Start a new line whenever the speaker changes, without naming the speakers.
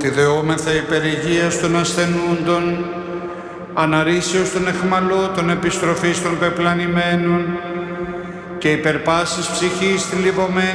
τη δεόμεθα υπερ υγείας των ασθενούντων, αναρρήσεως των αιχμαλώτων, επιστροφής των πεπλανημένων και υπερ πάσης ψυχής θλιβωμένης